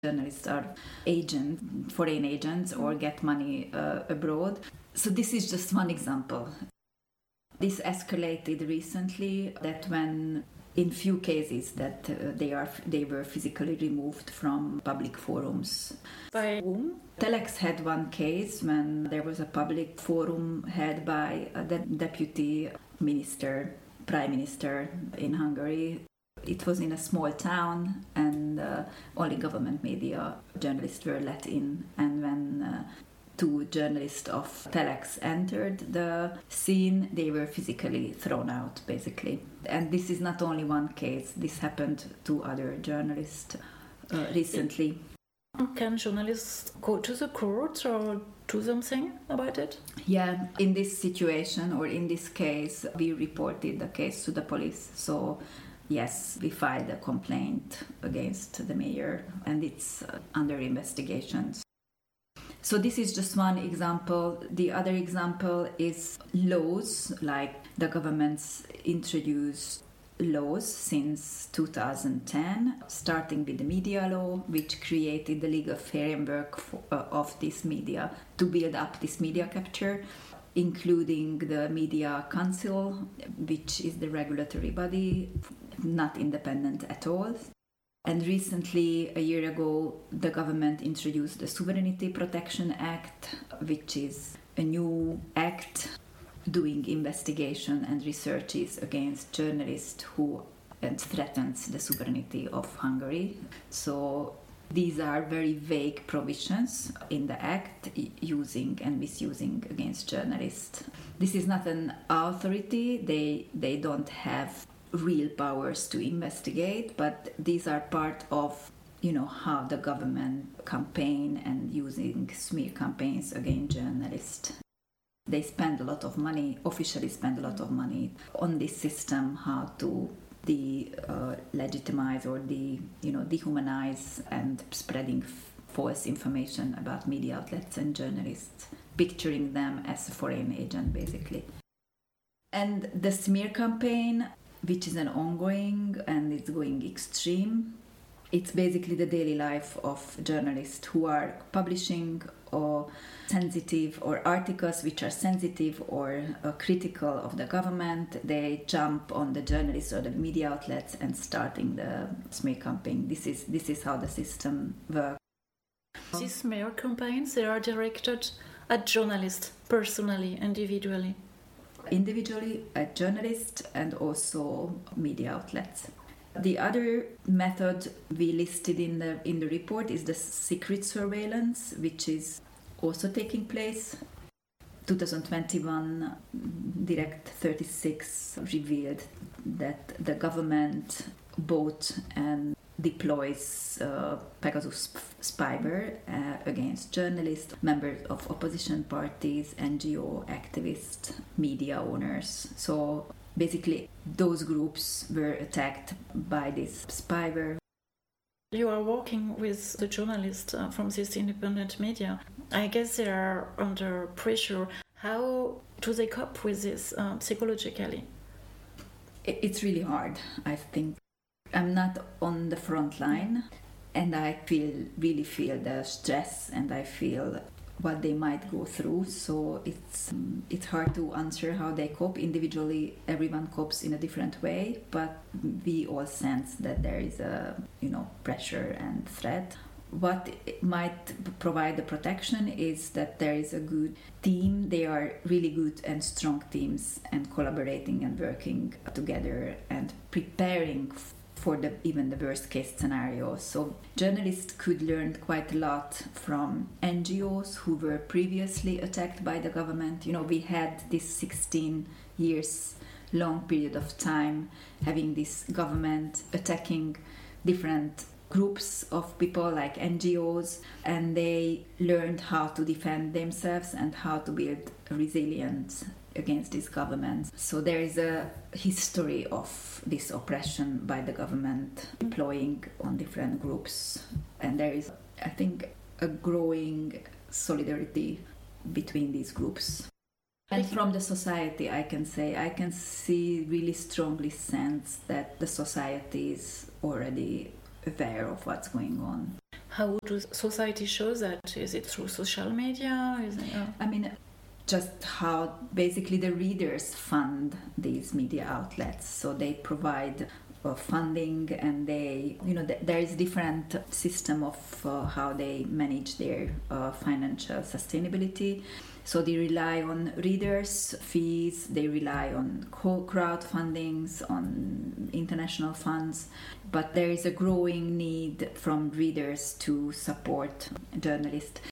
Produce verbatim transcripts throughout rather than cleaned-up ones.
journalists are agents, foreign agents, or get money uh, abroad. So this is just one example. This escalated recently, that when in few cases that uh, they are they were physically removed from public forums. By whom? Telex had one case when there was a public forum held by a de- deputy minister, prime minister in Hungary. It was in a small town, and uh, only government media journalists were let in. And when uh, two journalists of Telex entered the scene, they were physically thrown out, basically. And this is not only one case. This happened to other journalists uh, recently. Can journalists go to the court or do something about it? Yeah, in this situation, or in this case, we reported the case to the police. So yes, we filed a complaint against the mayor, and it's uh, under investigation. So this is just one example. The other example is laws, like the government's introduced laws since two thousand ten, starting with the media law, which created the legal framework for, uh, of this media to build up this media capture, including the Media Council, which is the regulatory body, not independent at all. And recently, a year ago, the government introduced the Sovereignty Protection Act, which is a new act doing investigation and researches against journalists who and threatens the sovereignty of Hungary. So these are very vague provisions in the act using and misusing against journalists. This is not an authority. They they don't have real powers to investigate, but these are part of, you know, how the government campaign and using smear campaigns against journalists. They spend a lot of money, officially spend a lot of money on this system, how to de uh, legitimize or de you know dehumanize and spreading f- false information about media outlets and journalists, picturing them as a foreign agent, basically. And the smear campaign, which is an ongoing and it's going extreme. It's basically the daily life of journalists who are publishing or sensitive or articles which are sensitive or uh, critical of the government. They jump on the journalists or the media outlets and starting the smear campaign. This is this is how the system works. These smear campaigns, they are directed at journalists personally, individually. Individually at journalists and also media outlets. The other method we listed in the in the report is the secret surveillance, which is also taking place. twenty twenty-one Direct thirty-six revealed that the government bought and deploys uh, Pegasus spyware uh, against journalists, members of opposition parties, N G O activists, media owners. So basically, those groups were attacked by this spyware. You are working with the journalists uh, from this independent media. I guess they are under pressure. How do they cope with this uh, psychologically? It's really hard, I think. I'm not on the front line, and I feel really feel the stress, and I feel what they might go through. So it's um, it's hard to answer how they cope. Individually, everyone copes in a different way, but we all sense that there is a you know pressure and threat. What might provide the protection is that there is a good team. They are really good and strong teams, and collaborating and working together and preparing for the even the worst case scenario. So journalists could learn quite a lot from N G Os who were previously attacked by the government. You know, we had this sixteen years long period of time having this government attacking different groups of people like N G Os, and they learned how to defend themselves and how to build resilience against this government. So there is a history of this oppression by the government deploying on different groups, and there is, I think, a growing solidarity between these groups. And from the society, I can say, I can see really strongly sense that the society is already aware of what's going on. How does society show that? Is it through social media? Is it, uh... I mean, just how basically the readers fund these media outlets. So they provide uh, funding, and they, you know, th- there is different system of uh, how they manage their uh, financial sustainability. So they rely on readers' fees, they rely on crowdfundings, on international funds, but there is a growing need from readers to support journalists.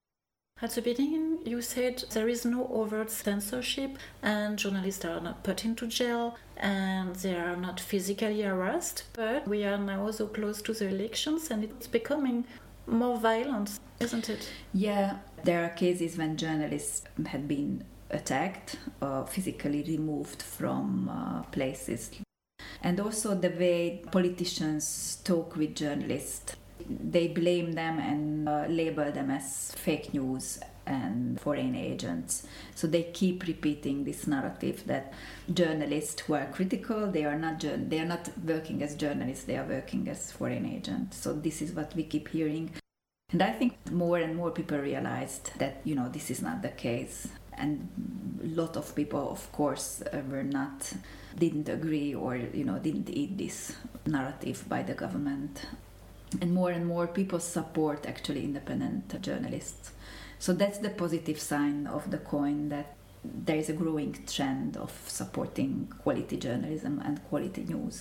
At the beginning, you said there is no overt censorship and journalists are not put into jail and they are not physically harassed, but we are now so close to the elections and it's becoming more violent, isn't it? Yeah, there are cases when journalists have been attacked or physically removed from uh, places. And also the way politicians talk with journalists, they blame them and uh, label them as fake news and foreign agents. So they keep repeating this narrative that journalists who are critical, they are not they are not working as journalists, they are working as foreign agents. So this is what we keep hearing. And I think more and more people realized that, you know, this is not the case. And a lot of people, of course, uh, were not, didn't agree or, you know, didn't eat this narrative by the government. And more and more people support actually independent journalists. So that's the positive sign of the coin, that there is a growing trend of supporting quality journalism and quality news.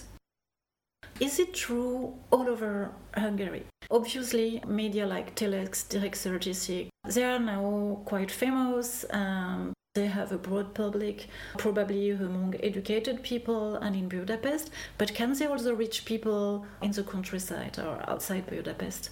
Is it true all over Hungary? Obviously, media like Telex, Direct thirty-six, they are now quite famous. Um, they have a broad public, probably among educated people and in Budapest. But can they also reach people in the countryside or outside Budapest?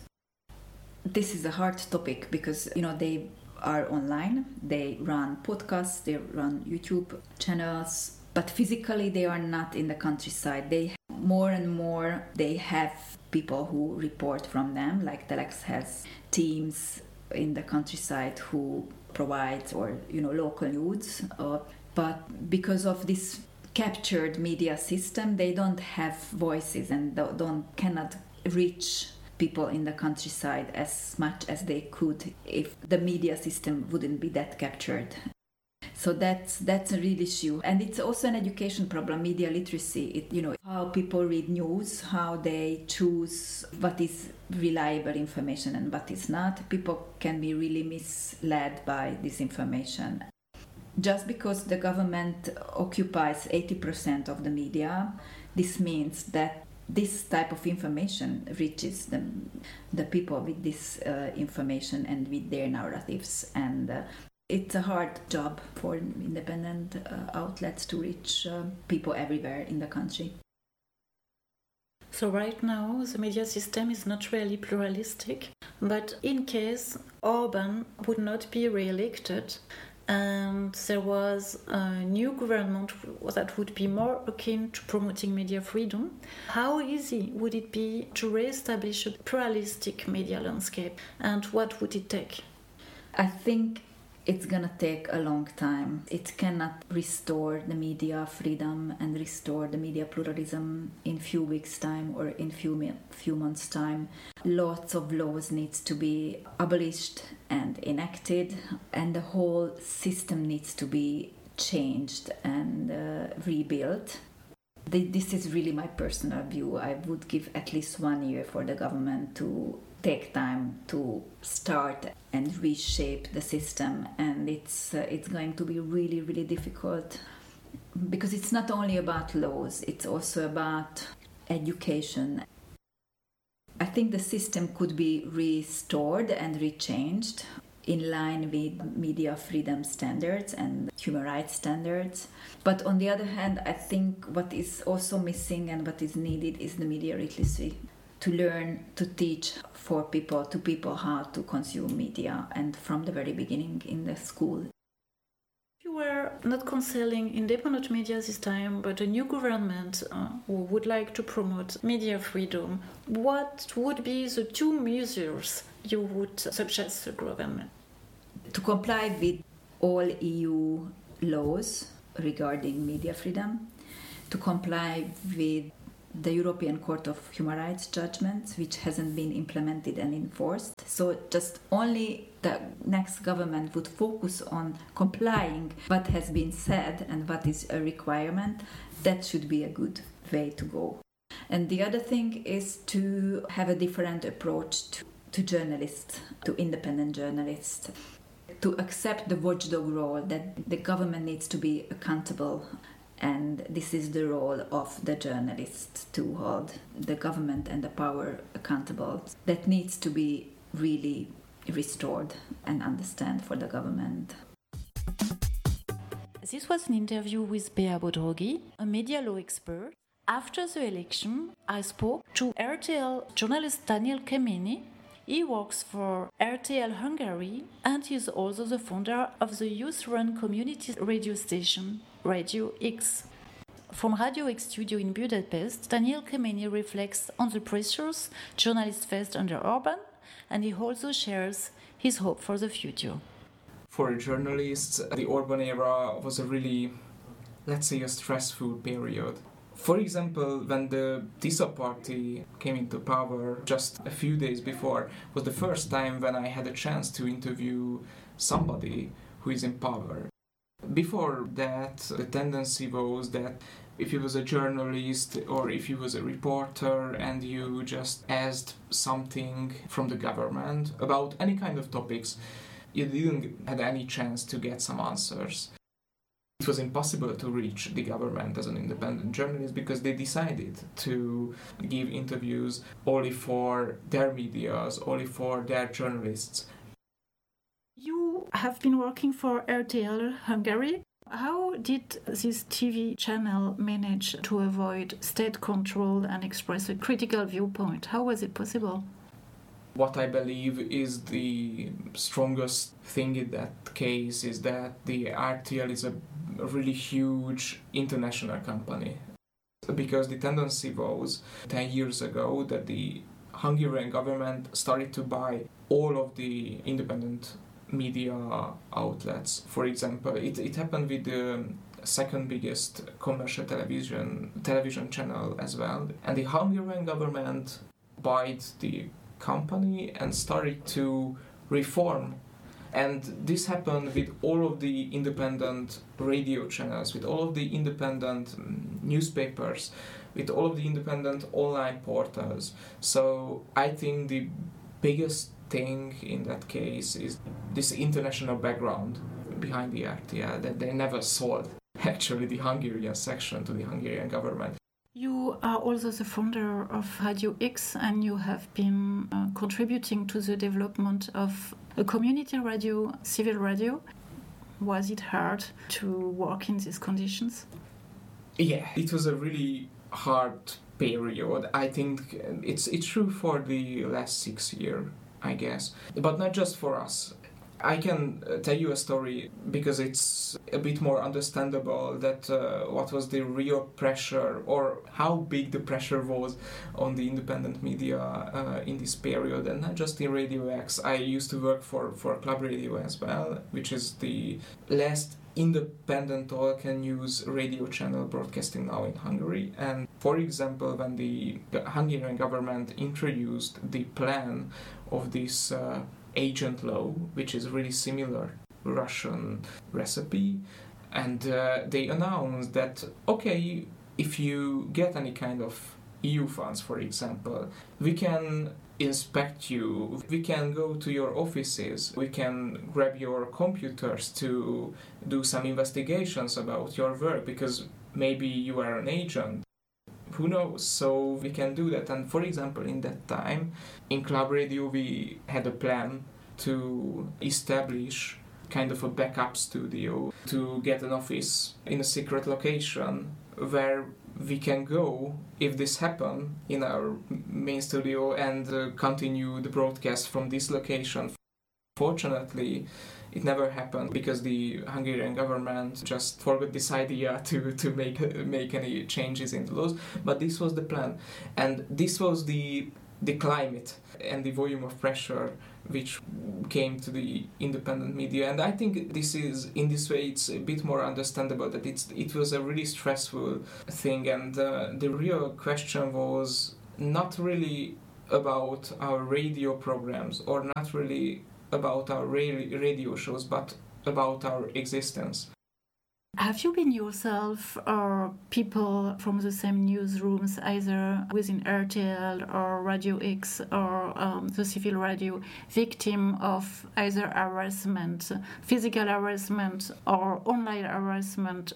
This is a hard topic because, you know, they are online, they run podcasts, they run YouTube channels, but physically they are not in the countryside. They more and more they have people who report from them, like Telex has teams in the countryside who provide, or, you know, local news. Uh, but because of this captured media system, they don't have voices and don't, don't cannot reach people in the countryside as much as they could if the media system wouldn't be that captured. So that's that's a real issue, and it's also an education problem. Media literacy, it, you know, how people read news, how they choose what is reliable information and what is not. People can be really misled by this information. Just because the government occupies eighty percent of the media, this means that this type of information reaches the, the people with this uh, information and with their narratives. And uh, it's a hard job for independent uh, outlets to reach uh, people everywhere in the country. So right now the media system is not really pluralistic, but in case Orbán would not be re-elected and there was a new government that would be more akin to promoting media freedom, how easy would it be to re-establish a pluralistic media landscape, and what would it take? I think it's gonna take a long time. It cannot restore the media freedom and restore the media pluralism in few weeks' time or in few few months' time. Lots of laws needs to be abolished and enacted, and the whole system needs to be changed and uh, rebuilt. This is really my personal view. I would give at least one year for the government to take time to start and reshape the system, and it's uh, it's going to be really really difficult because it's not only about laws, it's also about education. I think the system could be restored and rechanged in line with media freedom standards and human rights standards. But on the other hand, I think what is also missing and what is needed is the media literacy, to learn to teach for people, to people how to consume media, and from the very beginning in the school. You were not concerning independent media this time, but a new government uh, who would like to promote media freedom. What would be the two measures you would suggest to the government? To comply with all E U laws regarding media freedom, to comply with the European Court of Human Rights judgments, which hasn't been implemented and enforced. So just only the next government would focus on complying what has been said and what is a requirement. That should be a good way to go. And the other thing is to have a different approach to, to journalists, to independent journalists, to accept the watchdog role, that the government needs to be accountable. And this is the role of the journalists, to hold the government and the power accountable. That needs to be really restored and understand for the government. This was an interview with Bea Bodrogi, a media law expert. After the election, I spoke to R T L journalist Daniel Kemeny. He works for R T L Hungary and he is also the founder of the youth-run community radio station Radio X. From Radio X studio in Budapest, Daniel Kemeny reflects on the pressures journalists faced under Orban, and he also shares his hope for the future. For journalists, the Orban era was a really, let's say, a stressful period. For example, when the Tisza party came into power just a few days before, was the first time when I had a chance to interview somebody who is in power. Before that, the tendency was that if you was a journalist or if you was a reporter and you just asked something from the government about any kind of topics, you didn't have any chance to get some answers. It was impossible to reach the government as an independent journalist because they decided to give interviews only for their medias, only for their journalists. You have been working for R T L Hungary. How did this T V channel manage to avoid state control and express a critical viewpoint? How was it possible? What I believe is the strongest thing in that case is that the R T L is a really huge international company. Because the tendency was ten years ago that the Hungarian government started to buy all of the independent media outlets. For example, it, it happened with the second biggest commercial television television channel as well. And the Hungarian government bought the company and started to reform. And this happened with all of the independent radio channels, with all of the independent newspapers, with all of the independent online portals. So I think the biggest thing in that case is this international background behind the R T L, that they never sold actually the Hungarian section to the Hungarian government. You are also the founder of Radio X and you have been uh, contributing to the development of a community radio, civil radio. Was it hard to work in these conditions? Yeah, it was a really hard period. I think it's it's true for the last six years, I guess. But not just for us. I can tell you a story because it's a bit more understandable that uh, what was the real pressure or how big the pressure was on the independent media uh, in this period, and not just in Radio X. I used to work for, for Club Radio as well, which is the last independent all-can-use radio channel broadcasting now in Hungary. And for example, when the, the Hungarian government introduced the plan of this uh, agent law, which is really similar Russian recipe, and uh, they announced that, okay, if you get any kind of E U funds, for example, we can inspect you, we can go to your offices, we can grab your computers to do some investigations about your work, because maybe you are an agent. Who knows? So we can do that. And for example, in that time, in Club Radio, we had a plan to establish kind of a backup studio, to get an office in a secret location where we can go if this happens in our main studio and uh, continue the broadcast from this location. Fortunately, it never happened because the Hungarian government just forgot this idea to, to make make any changes in the laws. But this was the plan, and this was the the climate and the volume of pressure which came to the independent media. And I think this is, in this way, it's a bit more understandable that it's it was a really stressful thing. And uh, the real question was not really about our radio programs or not really about our ra- radio shows, but about our existence. Have you been yourself or people from the same newsrooms, either within R T L or Radio X or um, the civil radio, victim of either harassment, physical harassment or online harassment?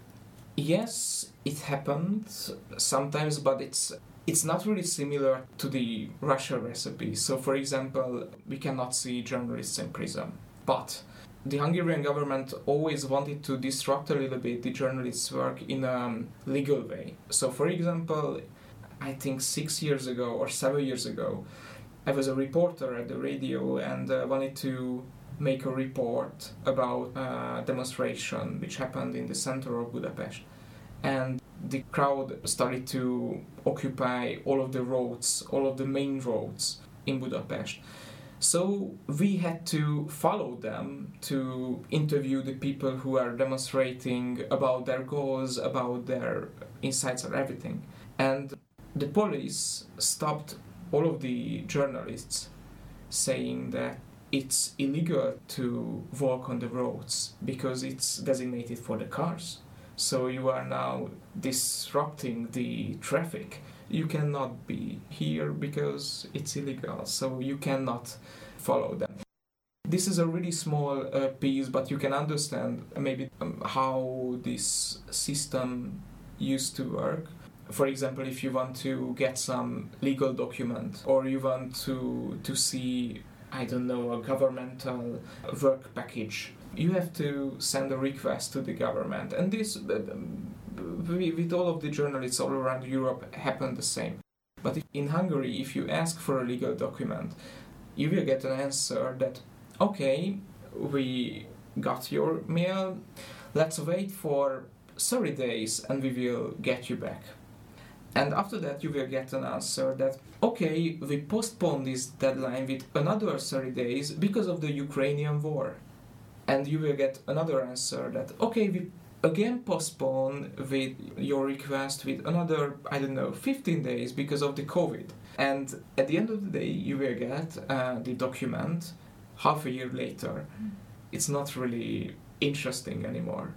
Yes, it happened sometimes, but it's it's not really similar to the Russia recipe. So, for example, we cannot see journalists in prison, but the Hungarian government always wanted to disrupt a little bit the journalists' work in a legal way. So, for example, I think six years ago or seven years ago, I was a reporter at the radio and uh, wanted to make a report about a demonstration which happened in the center of Budapest. And the crowd started to occupy all of the roads, all of the main roads in Budapest. So we had to follow them to interview the people who are demonstrating about their goals, about their insights and everything. And the police stopped all of the journalists, saying that it's illegal to walk on the roads because it's designated for the cars. So you are now disrupting the traffic. You cannot be here because it's illegal, so you cannot follow them. This is a really small uh, piece, but you can understand maybe um, how this system used to work. For example, if you want to get some legal document or you want to to see, I don't know, a governmental work package, you have to send a request to the government. And this, with all of the journalists all around Europe, happened the same. But in Hungary, if you ask for a legal document, you will get an answer that, okay, we got your mail, let's wait for thirty days and we will get you back. And after that you will get an answer that, okay, we postpone this deadline with another thirty days because of the Ukrainian war. And you will get another answer that, okay, we again postpone with your request with another, I don't know, fifteen days because of the COVID. And at the end of the day, you will get uh, the document half a year later. It's not really interesting anymore.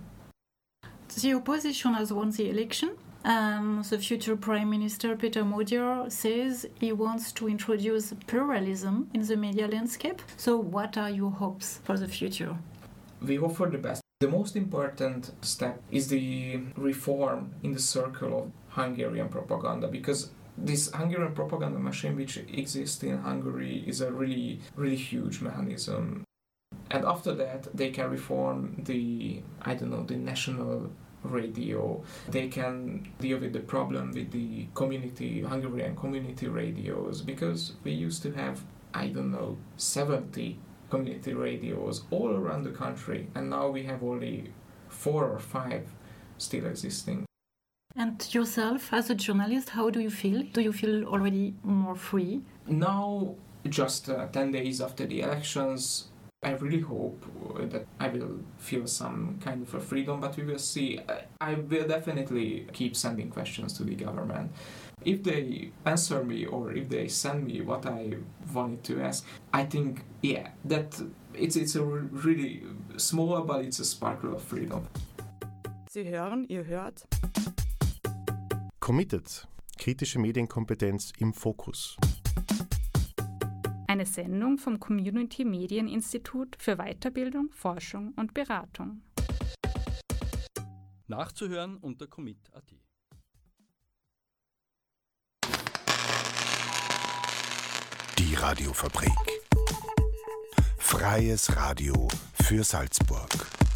The opposition has won the election. Um, the future Prime Minister Peter Magyar says he wants to introduce pluralism in the media landscape. So what are your hopes for the future? We hope for the best. The most important step is the reform in the circle of Hungarian propaganda, because this Hungarian propaganda machine which exists in Hungary is a really, really huge mechanism. And after that, they can reform the, I don't know, the national radio. They can deal with the problem with the community, Hungarian community radios, because we used to have, I don't know, seventy community radios all around the country, and now we have only four or five still existing. And yourself, as a journalist, how do you feel? Do you feel already more free? Now, just uh, ten days after the elections, I really hope that I will feel some kind of a freedom, but we will see. I will definitely keep sending questions to the government. If they answer me or if they send me what I wanted to ask, I think, yeah, that it's it's a really small, but it's a sparkle of freedom. Sie hören, ihr hört. Committed. Kritische Medienkompetenz im Fokus. Eine Sendung vom Community Medieninstitut für Weiterbildung, Forschung und Beratung. Nachzuhören unter commit punkt at. Die Radiofabrik. Freies Radio für Salzburg.